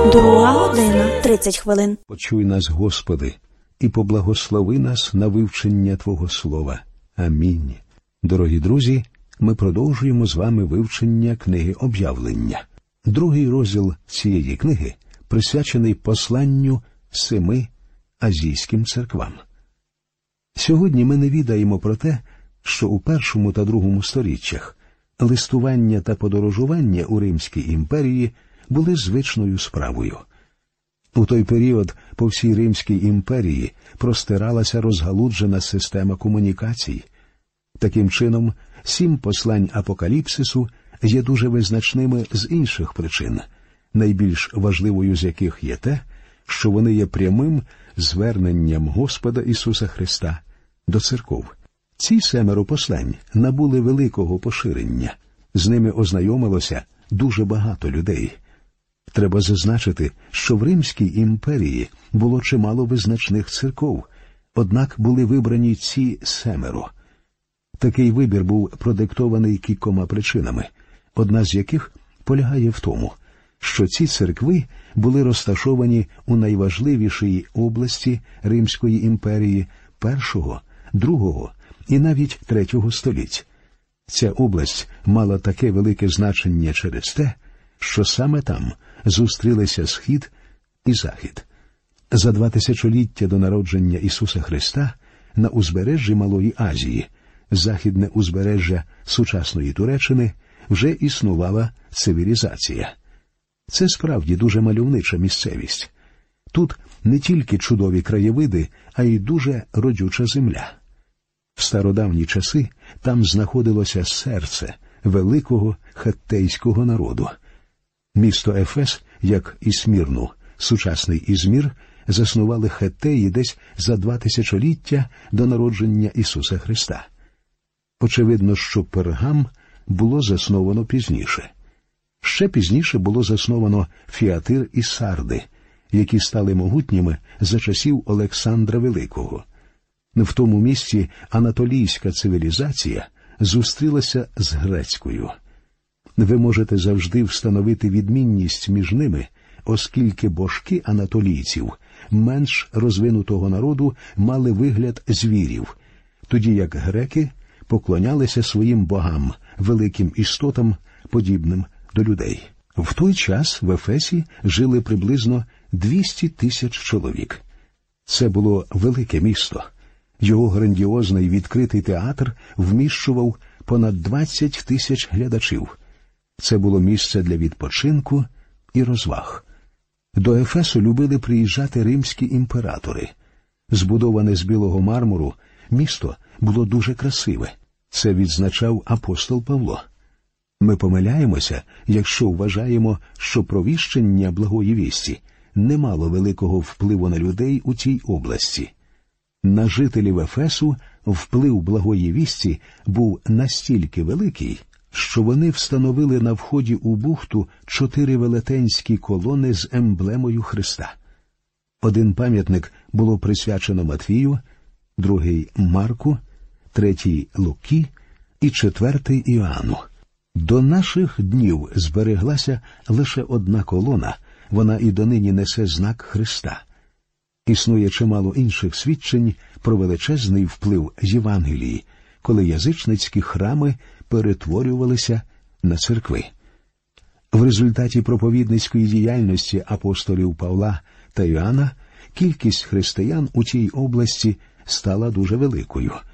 2:30. Почуй нас, Господи, і поблагослови нас на вивчення Твого Слова. Амінь. Дорогі друзі, ми продовжуємо з вами вивчення книги «Об'явлення». Другий розділ цієї книги присвячений посланню 7 азійським церквам. Сьогодні ми не відаємо про те, що у першому та другому сторіччях листування та подорожування у Римській імперії були звичною справою. У той період по всій Римській імперії простиралася розгалуджена система комунікацій. Таким чином, 7 послань Апокаліпсису є дуже визначними з інших причин, найбільш важливою з яких є те, що вони є прямим зверненням Господа Ісуса Христа до церков. Ці 7 послань набули великого поширення, з ними ознайомилося дуже багато людей. Треба зазначити, що в Римській імперії було чимало визначних церков, однак були вибрані ці 7. Такий вибір був продиктований кількома причинами, одна з яких полягає в тому, що ці церкви були розташовані у найважливішій області Римської імперії першого, другого і навіть третього століть. Ця область мала таке велике значення через те, що саме там зустрілися Схід і Захід. За 2 тисячоліття до народження Ісуса Христа на узбережжі Малої Азії, західне узбережжя сучасної Туреччини, вже існувала цивілізація. Це справді дуже мальовнича місцевість. Тут не тільки чудові краєвиди, а й дуже родюча земля. В стародавні часи там знаходилося серце великого хеттейського народу. Місто Ефес, як і Смірну, сучасний Ізмір, заснували хеттеї десь за 2 тисячоліття до народження Ісуса Христа. Очевидно, що Пергам було засновано пізніше. Ще пізніше було засновано Фіатир і Сарди, які стали могутніми за часів Олександра Великого. В тому місці анатолійська цивілізація зустрілася з грецькою. Ви можете завжди встановити відмінність між ними, оскільки божки анатолійців, менш розвинутого народу, мали вигляд звірів, тоді як греки поклонялися своїм богам, великим істотам, подібним до людей. В той час в Ефесі жили приблизно 200 тисяч чоловік. Це було велике місто. Його грандіозний відкритий театр вміщував понад 20 тисяч глядачів. Це було місце для відпочинку і розваг. До Ефесу любили приїжджати римські імператори. Збудоване з білого мармуру, місто було дуже красиве. Це відзначав апостол Павло. Ми помиляємося, якщо вважаємо, що провіщення благої вісті не мало великого впливу на людей у цій області. На жителів Ефесу вплив благої вісті був настільки великий, що вони встановили на вході у бухту 4 велетенські колони з емблемою Христа. Один пам'ятник було присвячено Матвію, другий – Марку, третій – Луки і 4 – Іоанну. До наших днів збереглася лише одна колона, вона і донині несе знак Христа. Існує чимало інших свідчень про величезний вплив Євангелії, коли язичницькі храми перетворювалися на церкви. В результаті проповідницької діяльності апостолів Павла та Іоанна кількість християн у цій області стала дуже великою.